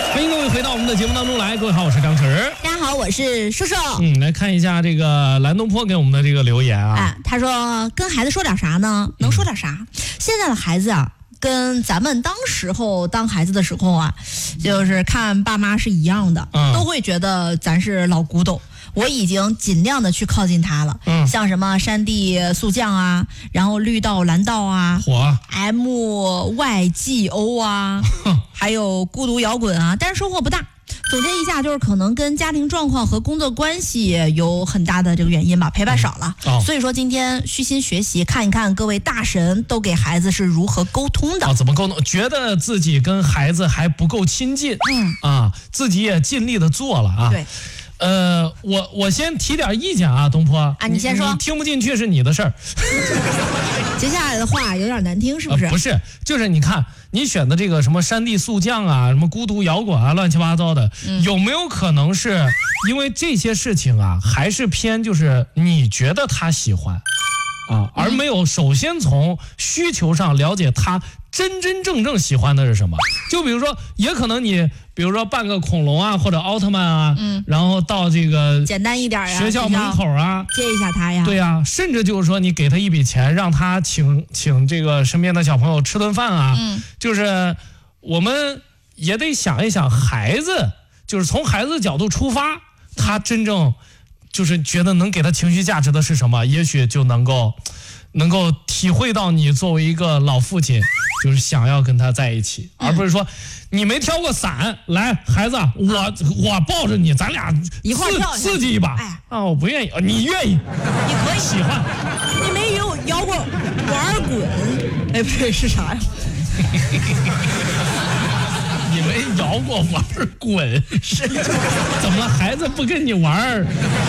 欢迎各位回到我们的节目当中来，各位好，我是张驰。 大家好，我是叔叔。 来看一下这个蓝东坡给我们的这个留言啊。 他说跟孩子说点啥呢？能说点啥？现在的孩子啊，跟咱们当孩子的时候啊，就是看爸妈是一样的，都会觉得咱是老古董。我已经尽量的去靠近他了，像什么山地速降啊，然后绿道蓝道啊，MYGO 啊，还有孤独摇滚啊，但是收获不大。总结一下，就是可能跟家庭状况和工作关系有很大的这个原因吧，陪伴少了。所以说今天虚心学习，看一看各位大神都给孩子是如何沟通的。 怎么沟通？觉得自己跟孩子还不够亲近，自己也尽力的做了啊。 对。 我先提点意见啊，东坡啊， 你先说。 你听不进去是你的事儿。 接下来的话有点难听，是不是？ 不是，就是你看你选的这个什么山地速降啊，什么孤独摇滚啊，乱七八糟的，有没有可能是因为这些事情啊，还是偏就是你觉得他喜欢啊，而没有首先从需求上了解他真正喜欢的是什么？就比如说，也可能你比如说扮个恐龙啊，或者奥特曼啊，然后到这个简单一点呀， 学校门口啊接一下他呀， 对呀，甚至就是说你给他一笔钱，让他请这个身边的小朋友吃顿饭啊，就是我们也得想一想孩子，就是从孩子的角度出发，他真正就是觉得能给他情绪价值的是什么，也许就能够体会到你作为一个老父亲就是想要跟他在一起，而不是说你没挑过伞，来孩子，我抱着你，咱俩一块跳刺激一把。我不愿意，你愿意， 你可以喜欢。 你没有摇过玩滚？不是，是啥呀？ 你没摇过玩滚？是怎么了？孩子不跟你玩？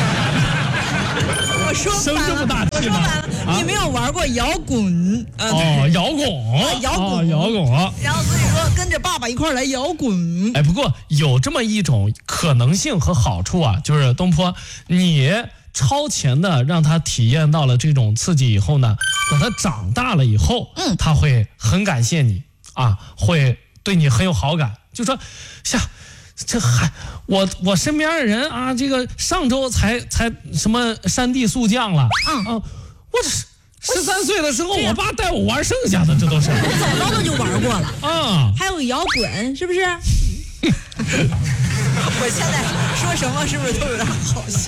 我说生这么大气吗？ 你没有玩过摇滚？ 摇滚， 然后所以说跟着爸爸一块来摇滚。 不过有这么一种可能性和好处啊，就是东坡，你超前的让他体验到了这种刺激以后呢，等他长大了以后，他会很感谢你啊，会对你很有好感，就说像。我身边的人啊，这个上周才什么山地速降了，我13岁的时候，我爸带我玩剩下的，这都是我早早的就玩过了啊， 还有摇滚，是不是？我现在说什么是不是都有点好笑？